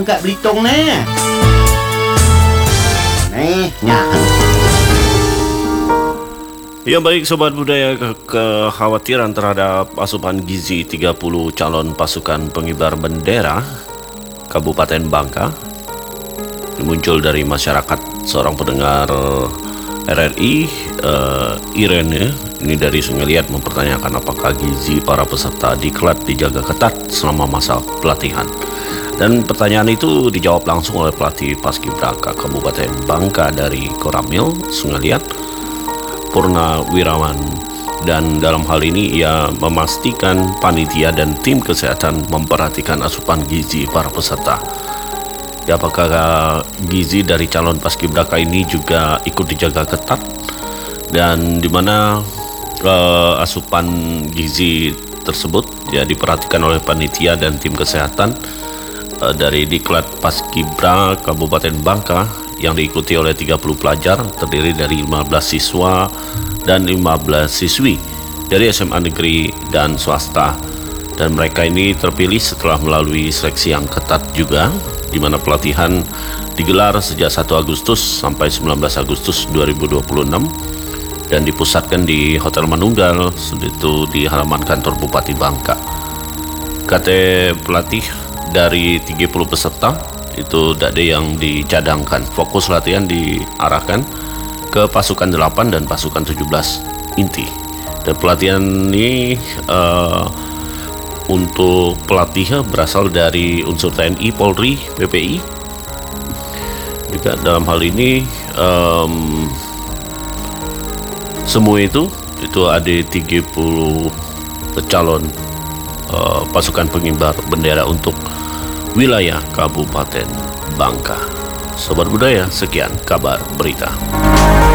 Kat Belitung ni. Nyak. Ya baik Sobat Budaya, kekhawatiran terhadap asupan gizi 30 calon pasukan pengibar bendera Kabupaten Bangka muncul dari masyarakat. Seorang pendengar RRI, Irene, ini dari Sungai Liat, mempertanyakan apakah gizi para peserta diklat dijaga ketat selama masa pelatihan. Dan pertanyaan itu dijawab langsung oleh pelatih Paskibraka Kabupaten Bangka dari Koramil, Sungai Liat, Purna Wirawan. Dan dalam hal ini ia memastikan panitia dan tim kesehatan memperhatikan asupan gizi para peserta. Ya, apakah gizi dari calon Paskibraka ini juga ikut dijaga ketat, dan dimana asupan gizi tersebut ya diperhatikan oleh panitia dan tim kesehatan dari Diklat Paskibra Kabupaten Bangka yang diikuti oleh 30 pelajar terdiri dari 15 siswa dan 15 siswi dari SMA negeri dan swasta. Dan mereka ini terpilih setelah melalui seleksi yang ketat juga, di mana pelatihan digelar sejak 1 Agustus sampai 19 Agustus 2026 dan dipusatkan di Hotel Manunggal, itu di halaman kantor Bupati Bangka. KT pelatih dari 30 peserta itu dade yang dicadangkan. Fokus latihan diarahkan ke pasukan 8 dan pasukan 17 inti. Dan pelatihan ini untuk pelatih berasal dari unsur TNI, Polri, PPI. Juga dalam hal ini semua itu ada 30 calon pasukan pengibar bendera untuk wilayah Kabupaten Bangka. Sobat Budaya, sekian kabar berita.